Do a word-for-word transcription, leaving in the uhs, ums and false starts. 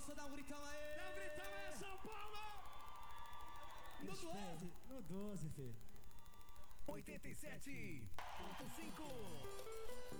gosta, dá um gritão aí. Dá um gritão aí, São Paulo. No doze. No doze, filho. oitenta e sete ponto cinco.